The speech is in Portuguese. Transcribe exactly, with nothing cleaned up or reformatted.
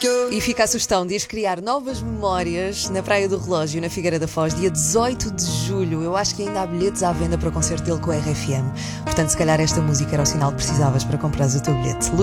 E fica a sugestão de criar novas memórias na Praia do Relógio, na Figueira da Foz, dia dezoito de julho. Eu acho que ainda há bilhetes à venda para o concerto dele com a R F M. Portanto, se calhar esta música era o sinal que precisavas para comprares o teu bilhete.